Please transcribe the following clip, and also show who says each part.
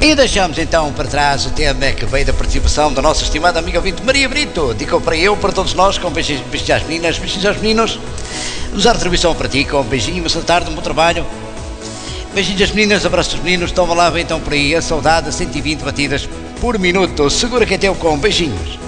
Speaker 1: E deixamos então para trás o tema que veio da participação da nossa estimada amiga ouvinte Maria Brito. Digo para eu, para todos nós, com beijinhos às meninas, beijinhos aos meninos. Nos a retribuição para ti, com um beijinho, uma tarde, um bom trabalho. Beijinhos às meninas, abraços dos meninos. Toma lá, vem então por aí a saudade, 120 batidas por minuto. Segura que é teu com beijinhos.